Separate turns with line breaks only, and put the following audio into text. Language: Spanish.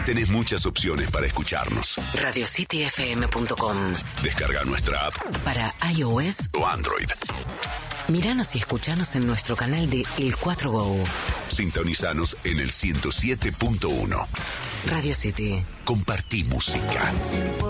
Tenés muchas opciones para escucharnos.
RadioCityFM.com.
Descarga nuestra app
Para iOS
o Android.
Míranos y escuchanos en nuestro canal de El 4Go.
Sintonizanos en el 107.1.
Radio City.
Compartí música.